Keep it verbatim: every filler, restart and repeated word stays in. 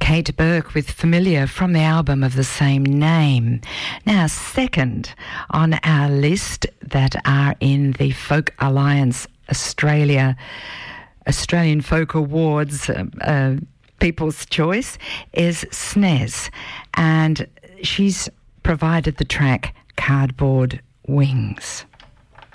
Kate Burke with Familiar from the album of the same name. Now, second on our list that are in the Folk Alliance Australia Australian Folk Awards uh, uh, People's Choice is Snez, and she's provided the track Cardboard Wings.